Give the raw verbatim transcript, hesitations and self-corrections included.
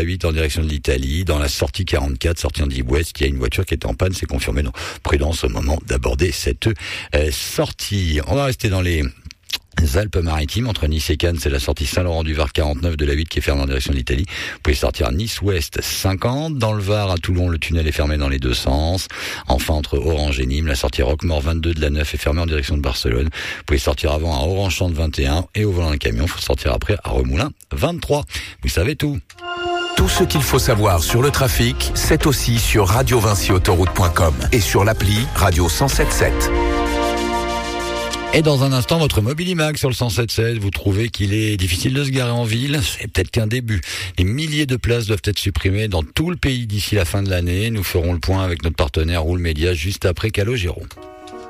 la huit en direction de l'Italie. Dans la sortie quarante-quatre, sortie en Deep West, il y a une voiture qui est en panne, c'est confirmé. Donc, prudence au moment d'aborder cette euh, sortie. On va rester dans les Alpes-Maritimes, entre Nice et Cannes, c'est la sortie Saint-Laurent-du-Var quarante-neuf de la huit qui est fermée en direction de l'Italie. Vous pouvez sortir à Nice-Ouest cinquante. Dans le Var, à Toulon, le tunnel est fermé dans les deux sens. Enfin, entre Orange et Nîmes, la sortie Roquemort vingt-deux de la neuf est fermée en direction de Barcelone. Vous pouvez sortir avant à Orange-Champs vingt et un et au volant d'un camion, il faut sortir après à Remoulins vingt-trois. Vous savez tout. Tout ce qu'il faut savoir sur le trafic, c'est aussi sur radio vinci autoroute point com et sur l'appli Radio cent sept sept. Et dans un instant, votre Mobilimax sur le cent sept sept, vous trouvez qu'il est difficile de se garer en ville. C'est peut-être qu'un début. Des milliers de places doivent être supprimées dans tout le pays d'ici la fin de l'année. Nous ferons le point avec notre partenaire Roule Média juste après Calogero.